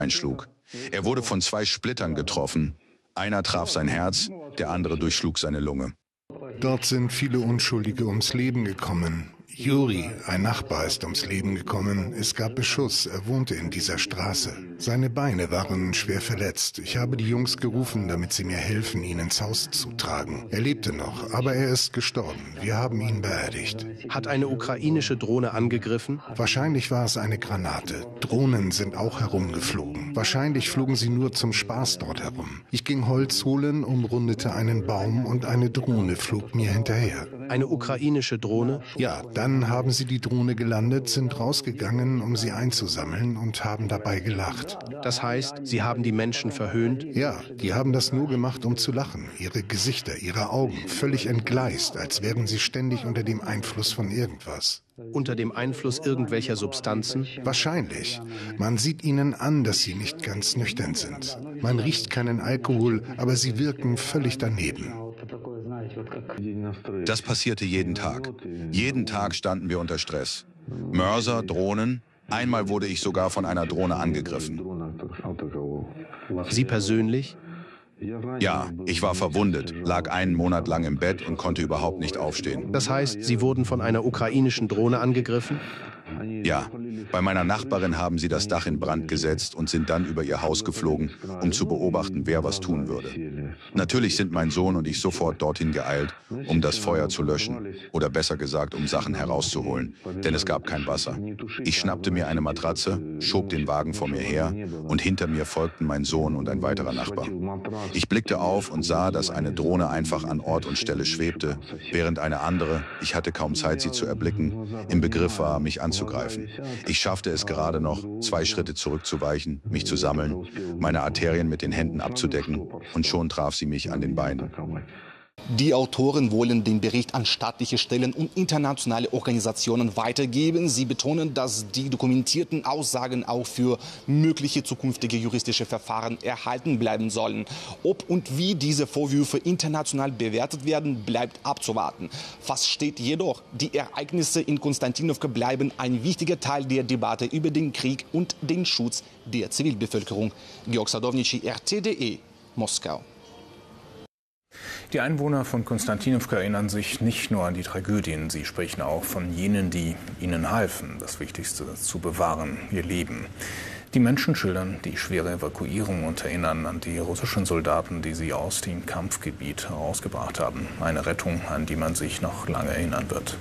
einschlug. Er wurde von 2 Splittern getroffen. Einer traf sein Herz, der andere durchschlug seine Lunge. Dort sind viele Unschuldige ums Leben gekommen. Juri, ein Nachbar, ist ums Leben gekommen. Es gab Beschuss, er wohnte in dieser Straße. Seine Beine waren schwer verletzt. Ich habe die Jungs gerufen, damit sie mir helfen, ihn ins Haus zu tragen. Er lebte noch, aber er ist gestorben. Wir haben ihn beerdigt. Hat eine ukrainische Drohne angegriffen? Wahrscheinlich war es eine Granate. Drohnen sind auch herumgeflogen. Wahrscheinlich flogen sie nur zum Spaß dort herum. Ich ging Holz holen, umrundete einen Baum und eine Drohne flog mir hinterher. Eine ukrainische Drohne? Ja, dann haben sie die Drohne gelandet, sind rausgegangen, um sie einzusammeln und haben dabei gelacht. Das heißt, sie haben die Menschen verhöhnt? Ja, die haben das nur gemacht, um zu lachen. Ihre Gesichter, ihre Augen, völlig entgleist, als wären sie ständig unter dem Einfluss von irgendwas. Unter dem Einfluss irgendwelcher Substanzen? Wahrscheinlich. Man sieht ihnen an, dass sie nicht ganz nüchtern sind. Man riecht keinen Alkohol, aber sie wirken völlig daneben. Das passierte jeden Tag. Jeden Tag standen wir unter Stress. Mörser, Drohnen. Einmal wurde ich sogar von einer Drohne angegriffen. Sie persönlich? Ja, ich war verwundet, lag einen Monat lang im Bett und konnte überhaupt nicht aufstehen. Das heißt, Sie wurden von einer ukrainischen Drohne angegriffen? Ja, bei meiner Nachbarin haben sie das Dach in Brand gesetzt und sind dann über ihr Haus geflogen, um zu beobachten, wer was tun würde. Natürlich sind mein Sohn und ich sofort dorthin geeilt, um das Feuer zu löschen oder besser gesagt, um Sachen herauszuholen, denn es gab kein Wasser. Ich schnappte mir eine Matratze, schob den Wagen vor mir her und hinter mir folgten mein Sohn und ein weiterer Nachbar. Ich blickte auf und sah, dass eine Drohne einfach an Ort und Stelle schwebte, während eine andere, ich hatte kaum Zeit, sie zu erblicken, im Begriff war, mich anzugreifen. Ich schaffte es gerade noch, 2 Schritte zurückzuweichen, mich zu sammeln, meine Arterien mit den Händen abzudecken und schon traf sie mich an den Beinen. Die Autoren wollen den Bericht an staatliche Stellen und internationale Organisationen weitergeben. Sie betonen, dass die dokumentierten Aussagen auch für mögliche zukünftige juristische Verfahren erhalten bleiben sollen. Ob und wie diese Vorwürfe international bewertet werden, bleibt abzuwarten. Fast steht jedoch, die Ereignisse in Konstantinowka bleiben ein wichtiger Teil der Debatte über den Krieg und den Schutz der Zivilbevölkerung. Georg Sadownici, RT.de, Moskau. Die Einwohner von Konstantinowka erinnern sich nicht nur an die Tragödien, sie sprechen auch von jenen, die ihnen halfen, das Wichtigste zu bewahren, ihr Leben. Die Menschen schildern die schwere Evakuierung und erinnern an die russischen Soldaten, die sie aus dem Kampfgebiet herausgebracht haben. Eine Rettung, an die man sich noch lange erinnern wird.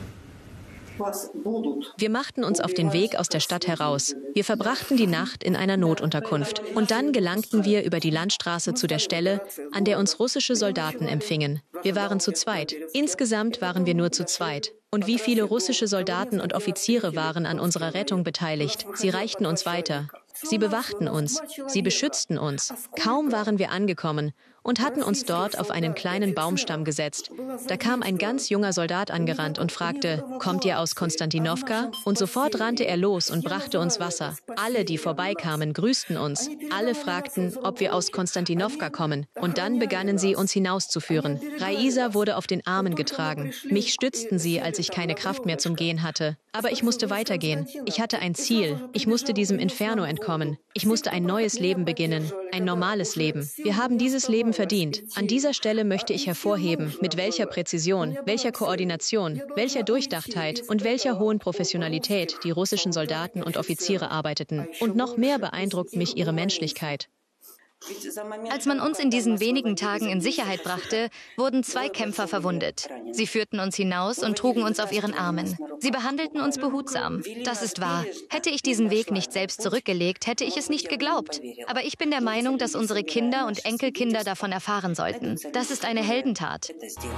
Wir machten uns auf den Weg aus der Stadt heraus. Wir verbrachten die Nacht in einer Notunterkunft. Und dann gelangten wir über die Landstraße zu der Stelle, an der uns russische Soldaten empfingen. Wir waren zu zweit. Insgesamt waren wir nur zu zweit. Und wie viele russische Soldaten und Offiziere waren an unserer Rettung beteiligt. Sie reichten uns weiter. Sie bewachten uns. Sie beschützten uns. Kaum waren wir angekommen und hatten uns dort auf einen kleinen Baumstamm gesetzt. Da kam ein ganz junger Soldat angerannt und fragte, kommt ihr aus Konstantinowka? Und sofort rannte er los und brachte uns Wasser. Alle, die vorbeikamen, grüßten uns. Alle fragten, ob wir aus Konstantinowka kommen. Und dann begannen sie, uns hinauszuführen. Raisa wurde auf den Armen getragen. Mich stützten sie, als ich keine Kraft mehr zum Gehen hatte. Aber ich musste weitergehen. Ich hatte ein Ziel. Ich musste diesem Inferno entkommen. Ich musste ein neues Leben beginnen. Ein normales Leben. Wir haben dieses Leben verdient. An dieser Stelle möchte ich hervorheben, mit welcher Präzision, welcher Koordination, welcher Durchdachtheit und welcher hohen Professionalität die russischen Soldaten und Offiziere arbeiteten. Und noch mehr beeindruckt mich ihre Menschlichkeit. Als man uns in diesen wenigen Tagen in Sicherheit brachte, wurden 2 Kämpfer verwundet. Sie führten uns hinaus und trugen uns auf ihren Armen. Sie behandelten uns behutsam. Das ist wahr. Hätte ich diesen Weg nicht selbst zurückgelegt, hätte ich es nicht geglaubt. Aber ich bin der Meinung, dass unsere Kinder und Enkelkinder davon erfahren sollten. Das ist eine Heldentat.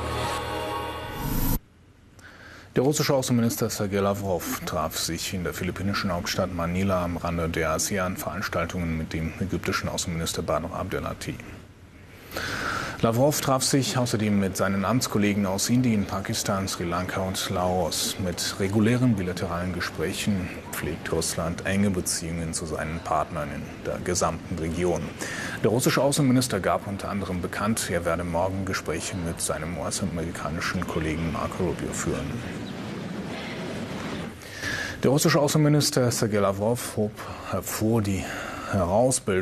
Der russische Außenminister Sergei Lavrov traf sich in der philippinischen Hauptstadt Manila am Rande der ASEAN-Veranstaltungen mit dem ägyptischen Außenminister Badr Abdelati. Lavrov traf sich außerdem mit seinen Amtskollegen aus Indien, Pakistan, Sri Lanka und Laos. Mit regulären bilateralen Gesprächen pflegt Russland enge Beziehungen zu seinen Partnern in der gesamten Region. Der russische Außenminister gab unter anderem bekannt, er werde morgen Gespräche mit seinem US-amerikanischen Kollegen Marco Rubio führen. Der russische Außenminister Sergei Lavrov hob hervor die heraus.